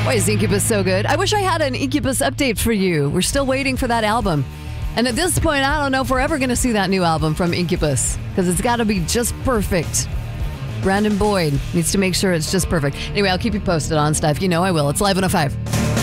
Why is Incubus so good? I wish I had an Incubus update for you. We're still waiting for that album. And at this point, I don't know if we're ever going to see that new album from Incubus because it's got to be just perfect. Brandon Boyd needs to make sure it's just perfect. Anyway, I'll keep you posted on stuff. You know I will. It's Live 105.